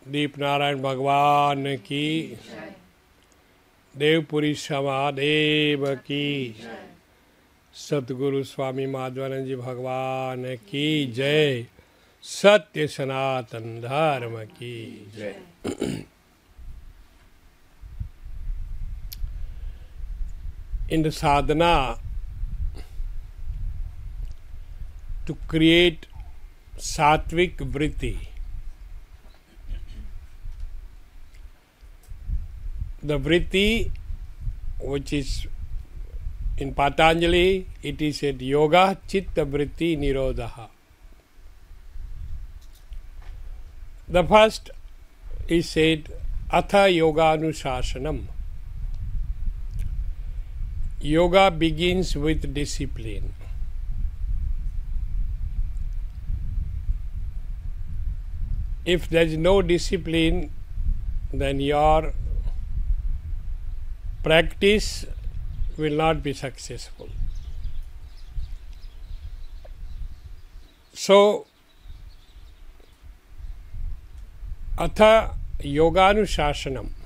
दीप नारायण भगवान की, देवपुरी समादेव की, सतगुरु स्वामी माधवानंद जी भगवान की जय, सत्य सनातन धर्म की जय। In the sadhana to create sattvic vritti, the vritti which is in Patanjali, it is said yoga chitta vritti nirodha. The first is said atha yoganusasanam. Yoga begins with discipline. If there is no discipline, then your practice will not be successful. So, atha yoganusasanam.